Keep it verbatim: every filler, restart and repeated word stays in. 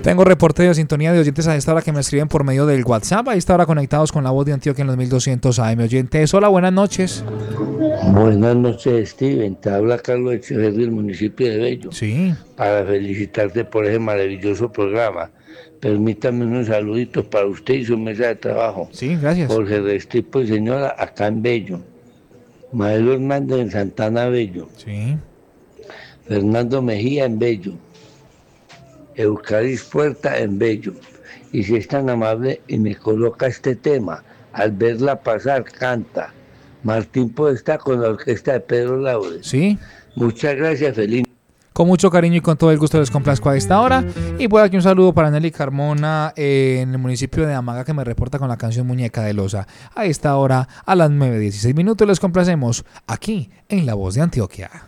Tengo reporte de sintonía de oyentes a esta hora que me escriben por medio del WhatsApp. A esta hora conectados con La Voz de Antioquia en los mil doscientos A M. Oyentes, hola, buenas noches. Buenas noches, Steven. Te habla Carlos Echeverri del municipio de Bello. Sí. Para felicitarte por ese maravilloso programa. Permítame unos saluditos para usted y su mesa de trabajo. Sí, gracias. Jorge Restrepo y señora, acá en Bello. Maelo Hernández en Santana, Bello. Sí. Fernando Mejía en Bello. Eucaris Puerta en Bello. Y si es tan amable y me coloca este tema, al verla pasar, canta. Martín Podestá con la orquesta de Pedro Laure. Sí. Muchas gracias, feliz. Con mucho cariño y con todo el gusto les complazco a esta hora. Y por aquí un saludo para Nelly Carmona eh, en el municipio de Amaga, que me reporta con la canción Muñeca de Loza. A esta hora, a las nueve dieciséis minutos, les complacemos aquí en La Voz de Antioquia.